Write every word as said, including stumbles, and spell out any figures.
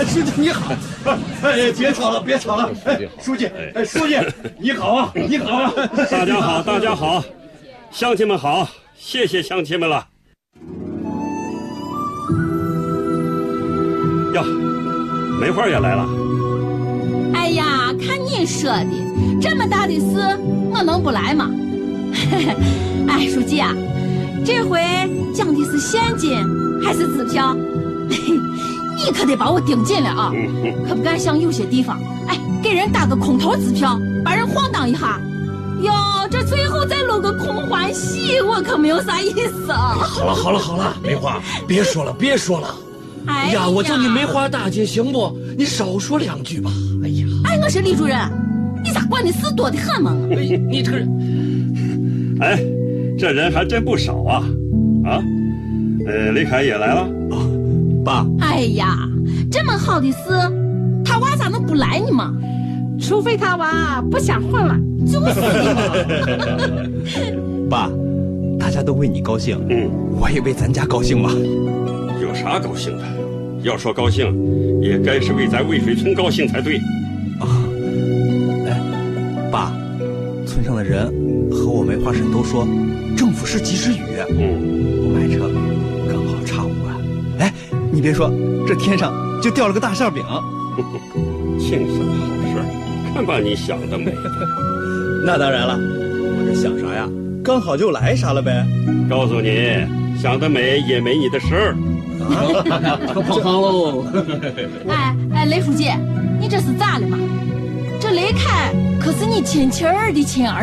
书记你好。哎，别吵了，别吵了。哎，书记，哎，书记你好啊，你好啊。 大家好，大家好，乡亲们好，谢谢乡亲们了。呀，梅花也来了。 哎呀，看你说的，这么大的事，我能不来吗？哎，书记啊，这回讲的是现金还是支票？你可得把我盯紧了啊！可不敢像有些地方，哎，给人打个空头支票，把人晃荡一下。哟，这最后再搂个空欢喜，我可没有啥意思啊！ 好了好了好了，梅花，别说了别说了。 哎呀，我叫你梅花大姐行不？你少说两句吧。哎呀， 哎，我是李主任，你咋管的事多得很嘛？ 哎，你这个人， 哎，这人还真不少啊！啊，呃，李凯也来了。 哦，爸。 哎呀，这么好的事，他娃咋能不来呢嘛？ 除非他娃不想混了。 就是嘛。 爸，大家都为你高兴， 嗯， 我也为咱家高兴嘛。 有啥高兴的？要说高兴，也该是为咱渭水村高兴才对。 啊，哎，爸，村上的人和我梅花婶都说，政府是及时雨。 嗯， 我买车刚好差五万。哎，你别说，这天上就掉了个大馅饼。 庆幸好事，看把你想得美的。 那当然了，我这想啥呀，刚好就来啥了呗。 告诉你，想得美也没你的事儿。 可跑堂喽！ 哎哎，雷书记，你这是咋了嘛？这雷凯可是你亲亲儿的亲儿